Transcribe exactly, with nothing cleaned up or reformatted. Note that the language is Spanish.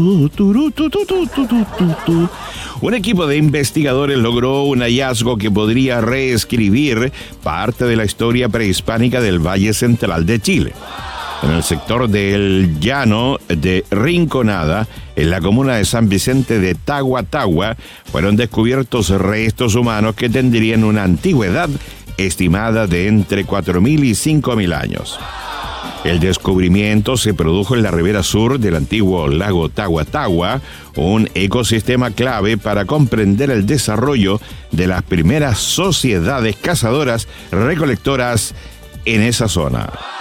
Un equipo de investigadores logró un hallazgo que podría reescribir parte de la historia prehispánica del Valle Central de Chile. En el sector del Llano de Rinconada, en la comuna de San Vicente de Tagua-Tagua, fueron descubiertos restos humanos que tendrían una antigüedad estimada de entre cuatro mil y cinco mil años. El descubrimiento se produjo en la ribera sur del antiguo lago Tagua-Tagua, un ecosistema clave para comprender el desarrollo de las primeras sociedades cazadoras recolectoras en esa zona.